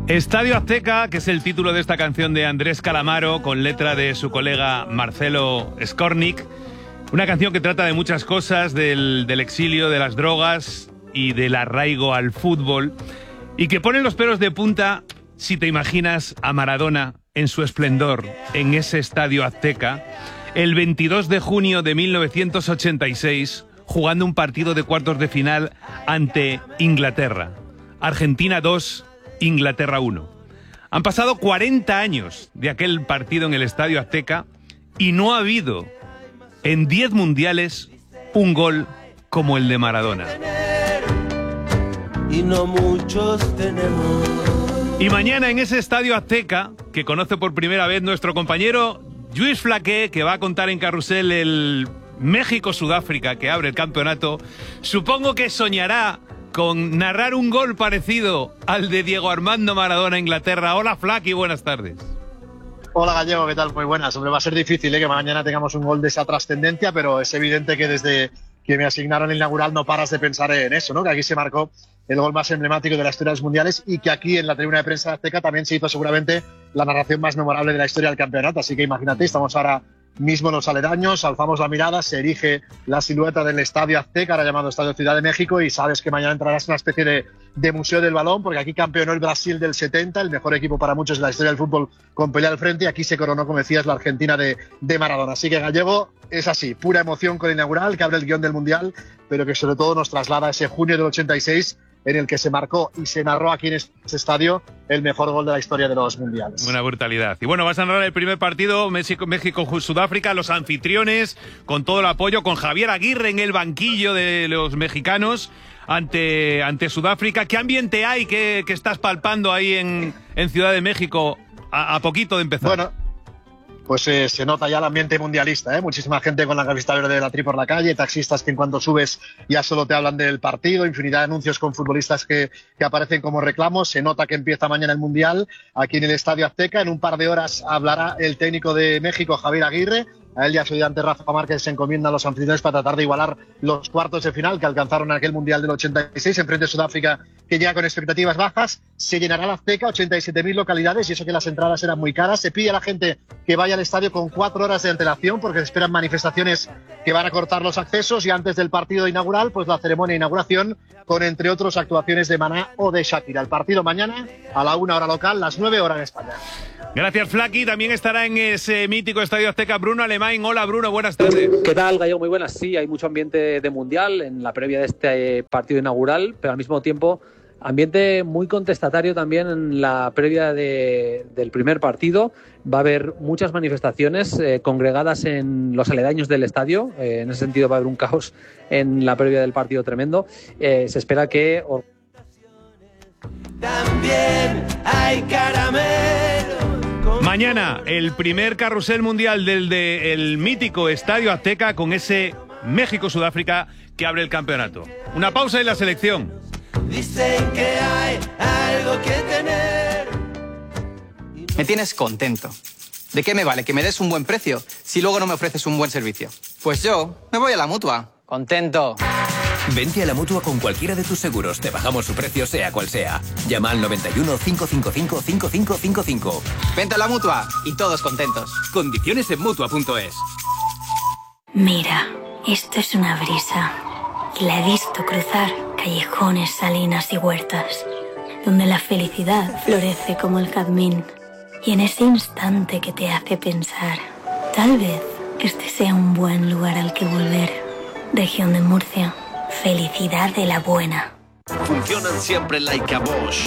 Estadio Azteca, que es el título de esta canción de Andrés Calamaro, con letra de su colega Marcelo Skornik. Una canción que trata de muchas cosas, del exilio, de las drogas y del arraigo al fútbol, y que pone los pelos de punta si te imaginas a Maradona en su esplendor en ese Estadio Azteca, el 22 de junio de 1986, jugando un partido de cuartos de final ante Inglaterra. Argentina 2, Inglaterra 1. Han pasado 40 años de aquel partido en el Estadio Azteca y no ha habido en 10 mundiales un gol como el de Maradona. Y no muchos tenemos. Y mañana en ese Estadio Azteca, que conoce por primera vez nuestro compañero Lluís Flaqué, que va a contar en Carrusel el México-Sudáfrica que abre el campeonato, supongo que soñará con narrar un gol parecido al de Diego Armando Maradona en Inglaterra. Hola Flaky, buenas tardes. Hola Gallego, ¿qué tal? Muy buenas. Hombre, va a ser difícil que mañana tengamos un gol de esa trascendencia, pero es evidente que desde que me asignaron el inaugural no paras de pensar en eso, ¿no? Que aquí se marcó el gol más emblemático de la historia de los mundiales y que aquí en la tribuna de prensa de Azteca también se hizo seguramente la narración más memorable de la historia del campeonato. Así que imagínate, estamos ahora mismo en los aledaños, alzamos la mirada, se erige la silueta del Estadio Azteca, ahora llamado Estadio Ciudad de México, y sabes que mañana entrarás en una especie de museo del balón, porque aquí campeonó el Brasil del 70, el mejor equipo para muchos de la historia del fútbol con pelea al frente, y aquí se coronó, como decías, la Argentina de Maradona. Así que Gallego, es así, pura emoción con el inaugural, que abre el guión del Mundial, pero que sobre todo nos traslada a ese junio del 86, en el que se marcó y se narró aquí en este estadio el mejor gol de la historia de los mundiales. Una brutalidad. Y bueno, vas a narrar el primer partido, México-Sudáfrica, los anfitriones, con todo el apoyo, con Javier Aguirre en el banquillo de los mexicanos ante Sudáfrica. ¿Qué ambiente hay que estás palpando ahí en Ciudad de México a poquito de empezar? Bueno, pues se nota ya el ambiente mundialista, ¿eh? Muchísima gente con la camiseta verde de la Tri por la calle, taxistas que en cuanto subes ya solo te hablan del partido, infinidad de anuncios con futbolistas que aparecen como reclamos. Se nota que empieza mañana el Mundial aquí en el Estadio Azteca. En un par de horas hablará el técnico de México, Javier Aguirre. A él y a su ayudante Rafa Márquez se encomiendan los anfitriones para tratar de igualar los cuartos de final que alcanzaron en aquel Mundial del 86 en frente a Sudáfrica, que llega con expectativas bajas. Se llenará la Azteca, 87.000 localidades, y eso que las entradas eran muy caras. Se pide a la gente que vaya al estadio con 4 horas de antelación porque se esperan manifestaciones que van a cortar los accesos, y antes del partido inaugural, pues la ceremonia de inauguración con, entre otros, actuaciones de Maná o de Shakira. El partido mañana a la 1 hora local, las 9 horas en España. Gracias, Flaky. También estará en ese mítico Estadio Azteca Bruno Alemán. Hola, Bruno, buenas tardes. ¿Qué tal, Gallego? Muy buenas. Sí, hay mucho ambiente de Mundial en la previa de este partido inaugural, pero al mismo tiempo ambiente muy contestatario también en la previa del primer partido. Va a haber muchas manifestaciones congregadas en los aledaños del estadio. En ese sentido va a haber un caos en la previa del partido tremendo. Se espera que... También hay caramelo. Mañana, el primer carrusel mundial del mítico Estadio Azteca con ese México-Sudáfrica que abre el campeonato. Una pausa en la selección. Dicen que hay algo que tener. Me tienes contento. ¿De qué me vale que me des un buen precio si luego no me ofreces un buen servicio? Pues yo me voy a la Mutua. Contento. Vente a la Mutua con cualquiera de tus seguros. Te bajamos su precio sea cual sea. Llama al 91 555 5555. Vente a la Mutua y todos contentos. Condiciones en Mutua.es. Mira, esto es una brisa. Y la he visto cruzar callejones, salinas y huertas, donde la felicidad florece como el jazmín. Y en ese instante que te hace pensar, tal vez este sea un buen lugar al que volver. Región de Murcia. Felicidad de la buena. Funcionan siempre like a Bosch.